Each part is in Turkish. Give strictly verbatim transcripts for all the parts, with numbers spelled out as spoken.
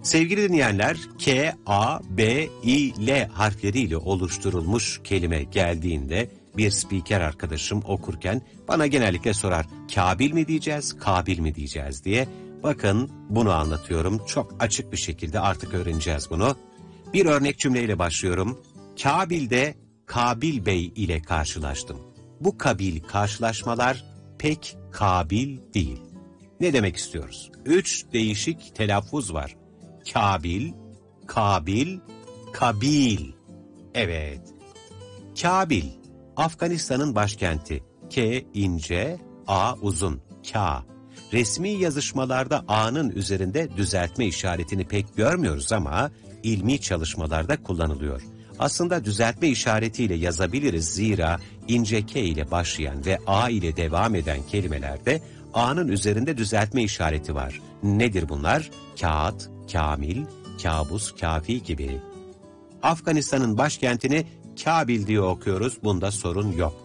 Sevgili dinleyenler, K, A, B, I, L harfleriyle oluşturulmuş kelime geldiğinde bir spiker arkadaşım okurken bana genellikle sorar, Kabil mi diyeceğiz, Kabil mi diyeceğiz diye. Bakın bunu anlatıyorum çok açık bir şekilde, artık öğreneceğiz bunu. Bir örnek cümleyle başlıyorum. Kabil'de Kabil Bey ile karşılaştım. Bu kabil karşılaşmalar pek kabil değil. Ne demek istiyoruz? Üç değişik telaffuz var. Kabil, Kabil, Kabil. Evet. Kabil, Afganistan'ın başkenti. K ince, A uzun. Ka. Resmi yazışmalarda A'nın üzerinde düzeltme işaretini pek görmüyoruz ama ilmi çalışmalarda kullanılıyor. Aslında düzeltme işaretiyle yazabiliriz, zira ince K ile başlayan ve A ile devam eden kelimelerde A'nın üzerinde düzeltme işareti var. Nedir bunlar? Kağıt, kamil, kabus, kafi gibi. Afganistan'ın başkentini Kabil diye okuyoruz, bunda sorun yok.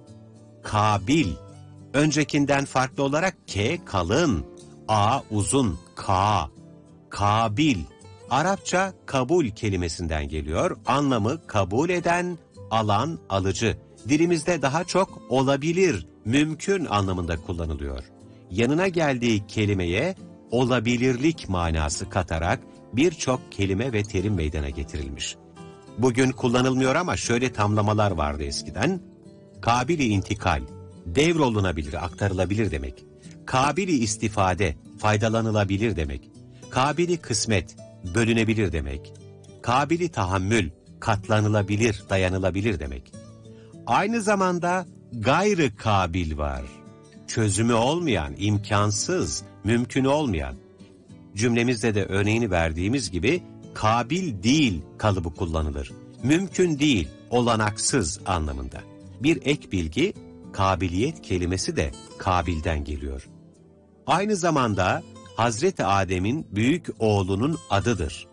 Kabil, öncekinden farklı olarak K kalın, A uzun, K. Kabil, Arapça kabul kelimesinden geliyor. Anlamı kabul eden, alan, alıcı. Dilimizde daha çok olabilir, mümkün anlamında kullanılıyor. Yanına geldiği kelimeye olabilirlik manası katarak birçok kelime ve terim meydana getirilmiş. Bugün kullanılmıyor ama şöyle tamlamalar vardı eskiden. Kabili intikal, devrolunabilir, aktarılabilir demek. Kabili istifade, faydalanılabilir demek. Kabili kısmet, bölünebilir demek. Kabili tahammül, katlanılabilir, dayanılabilir demek. Aynı zamanda gayrı kabil var. Çözümü olmayan, imkansız, mümkün olmayan. Cümlemizde de örneğini verdiğimiz gibi kabil değil kalıbı kullanılır. Mümkün değil, olanaksız anlamında. Bir ek bilgi, kabiliyet kelimesi de kabilden geliyor. Aynı zamanda Hazreti Adem'in büyük oğlunun adıdır.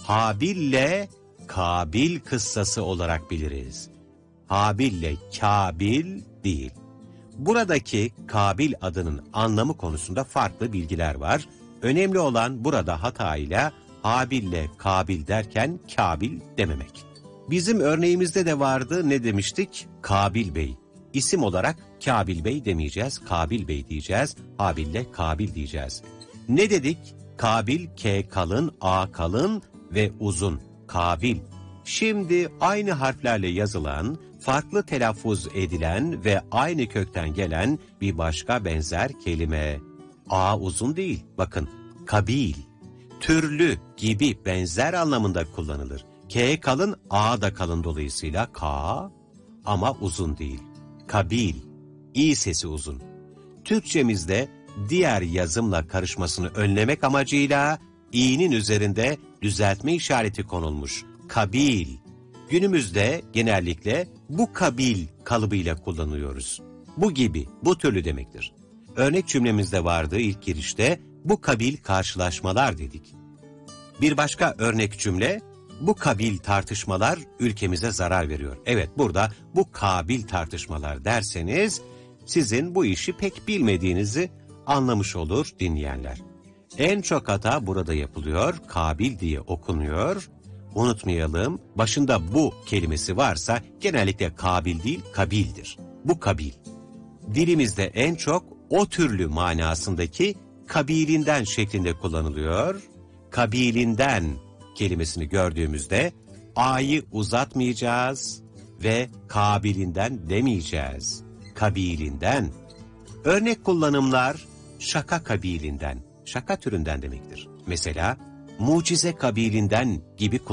Habil'le Kabil kıssası olarak biliriz. Habil'le Kabil değil. Buradaki Kabil adının anlamı konusunda farklı bilgiler var. Önemli olan burada hatayla Habil'le Kabil derken Kabil dememek. Bizim örneğimizde de vardı, ne demiştik? Kabil Bey. İsim olarak Kabil Bey demeyeceğiz, Kabil Bey diyeceğiz, Habil'le Kabil diyeceğiz. Ne dedik? Kabil, K kalın, A kalın ve uzun. Kabil. Şimdi aynı harflerle yazılan, farklı telaffuz edilen ve aynı kökten gelen bir başka benzer kelime. A uzun değil, bakın. Kabil. Türlü gibi benzer anlamında kullanılır. K kalın, A da kalın dolayısıyla K ama uzun değil. Kabil. İ sesi uzun. Türkçemizde diğer yazımla karışmasını önlemek amacıyla i'nin üzerinde düzeltme işareti konulmuş. Kabil. Günümüzde genellikle bu kabil kalıbıyla kullanıyoruz. Bu gibi, bu türlü demektir. Örnek cümlemizde vardı ilk girişte, bu kabil karşılaşmalar dedik. Bir başka örnek cümle, bu kabil tartışmalar ülkemize zarar veriyor. Evet, burada bu kabil tartışmalar derseniz, sizin bu işi pek bilmediğinizi anlamış olur dinleyenler. En çok hata burada yapılıyor, kabil diye okunuyor. Unutmayalım, başında bu kelimesi varsa genellikle kabil değil, kabildir. Bu kabil. Dilimizde en çok o türlü manasındaki kabilinden şeklinde kullanılıyor. Kabilinden kelimesini gördüğümüzde a'yı uzatmayacağız ve kabilinden demeyeceğiz. Kabilinden. Örnek kullanımlar şaka kabilinden, şaka türünden demektir. Mesela mucize kabilinden gibi kullanılır.